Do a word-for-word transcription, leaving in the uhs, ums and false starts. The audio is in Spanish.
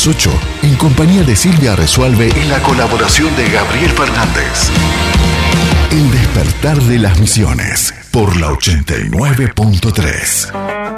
las ocho, en compañía de Silvia Resualve y la colaboración de Gabriel Fernández. El despertar de las misiones, por la ochenta y nueve punto tres.